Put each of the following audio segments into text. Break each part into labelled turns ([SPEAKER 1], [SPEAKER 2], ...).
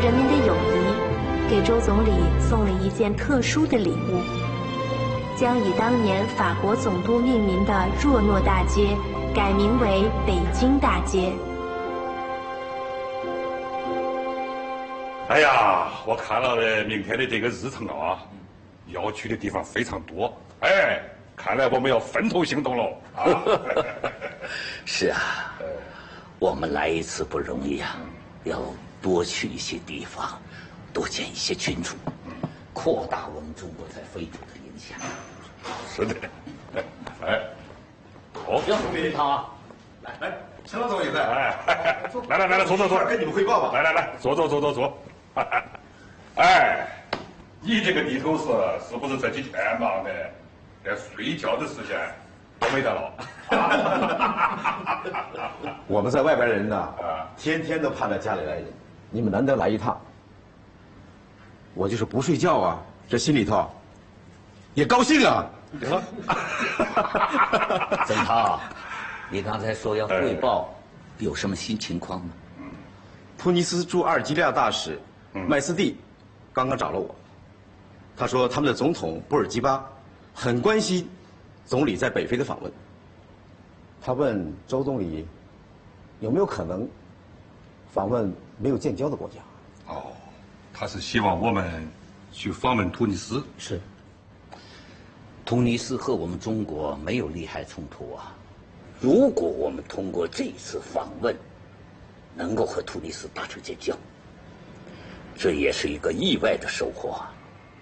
[SPEAKER 1] 人民的友谊，给周总理送了一件特殊的礼物，将以当年法国总督命名的若诺大街改名为北京大街。
[SPEAKER 2] 哎呀，我看了明天的这个日程了啊，要去的地方非常多。哎，看来我们要分头行动喽。啊，
[SPEAKER 3] 是啊，我们来一次不容易啊，要多去一些地方，多见一些君主，扩大我们中国在非洲的影响。
[SPEAKER 2] 是的。哎，好，
[SPEAKER 3] 要准备一趟啊！
[SPEAKER 4] 来，陈老总也在。
[SPEAKER 2] 哎，来，坐，
[SPEAKER 4] 跟你们汇报吧。
[SPEAKER 2] 来，坐。哎，你这个地头是不是这几天忙的，连睡觉的时间都没得了？
[SPEAKER 4] 我们在外边人呢，天天都盼着家里来人，你们难得来一趟，我就是不睡觉啊，这心里头也高兴啊。
[SPEAKER 3] 曾涛，你刚才说要汇报，有什么新情况吗？
[SPEAKER 4] 突尼斯驻阿尔及利亚大使麦斯蒂刚刚找了我，他说他们的总统布尔基巴很关心总理在北非的访问，他问周总理有没有可能访问没有建交的国家。
[SPEAKER 2] 哦，他是希望我们去访问突尼斯。
[SPEAKER 4] 是。
[SPEAKER 3] 突尼斯和我们中国没有利害冲突啊，如果我们通过这次访问能够和突尼斯达成建交，这也是一个意外的收获啊。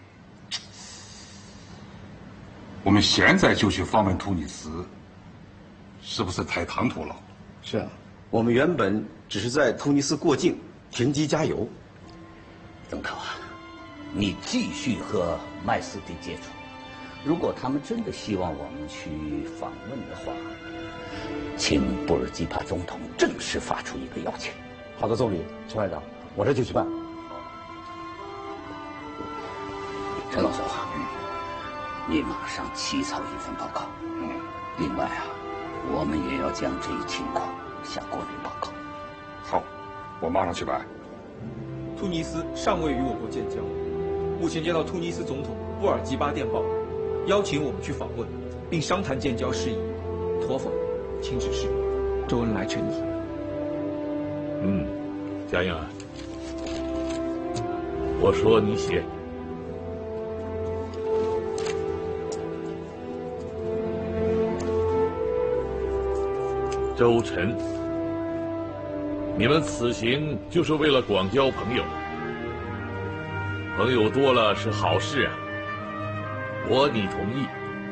[SPEAKER 2] 我们现在就去访问突尼斯，是不是太唐突了？
[SPEAKER 4] 是啊，我们原本只是在突尼斯过境停机加油。
[SPEAKER 3] 曾涛啊，你继续和麦斯蒂接触，如果他们真的希望我们去访问的话，请布尔基巴总统正式发出一个邀请。
[SPEAKER 4] 好的，总理，陈外长，我这就去办。
[SPEAKER 3] 陈老总啊，你马上起草一份报告。另外啊，我们也要将这一情况向国内报告。
[SPEAKER 2] 好，我马上去办。
[SPEAKER 5] 突尼斯尚未与我国建交，目前接到突尼斯总统布尔基巴电报，邀请我们去访问，并商谈建交事宜。妥否，请指示。周恩来陈毅。
[SPEAKER 6] 嘉应啊，我说你写。周晨，你们此行就是为了广交朋友，朋友多了是好事啊，你同意，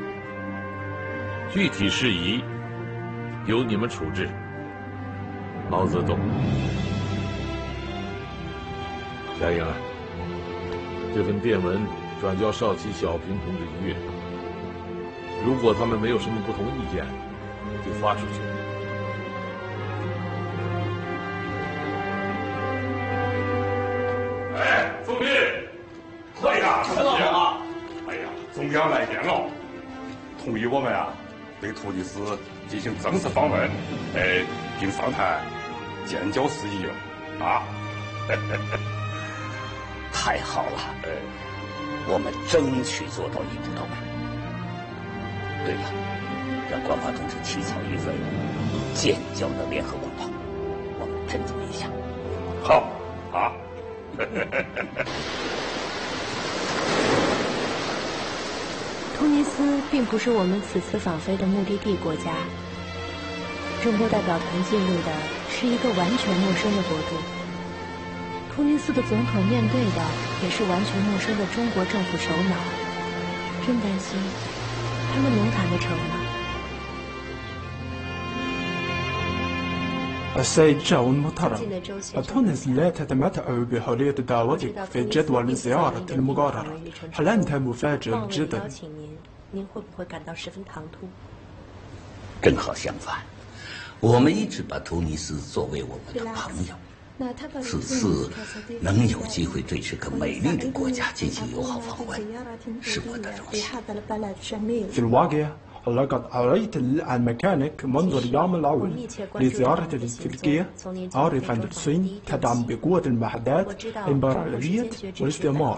[SPEAKER 6] 具体事宜由你们处置。毛泽东，嘉应啊，这份电文转交少奇、小平同志一阅，如果他们没有什么不同意见，就发出去。
[SPEAKER 2] 哎，总理，哎呀，陈老总啊，哎呀，中央来电了，同意我们啊对突尼斯进行正式访问，并商谈建交事宜啊。
[SPEAKER 3] 太好了，我们争取做到一步到位。对了，让关华同志起草一份建交的联合公报，我们斟酌一下。
[SPEAKER 2] 好，啊。
[SPEAKER 1] 突尼斯并不是我们此次访菲的目的地国家，中国代表团进入的是一个完全陌生的国度，突尼斯的总统面对的也是完全陌生的中国政府首脑，真担心他们能谈得成吗
[SPEAKER 7] السيد جاو المطرم تونس لا تتمتع بحرية دعوتك في جدول الزيارة المقررة هل أنت مفاجئ جدا؟
[SPEAKER 1] 您会不会感到十分唐突？
[SPEAKER 3] 正好相反，我们一直把突尼斯作为我们的朋友，此次能有机会对这个美丽的国家进行友好访问，是我的荣幸。
[SPEAKER 7] في الواقع لقد عريت عن مكانك منذ اليوم الأول لزيارة تركيا. أعرف أن الصين تدعم بقوة المعدات الإمبراطورية والاستعمار.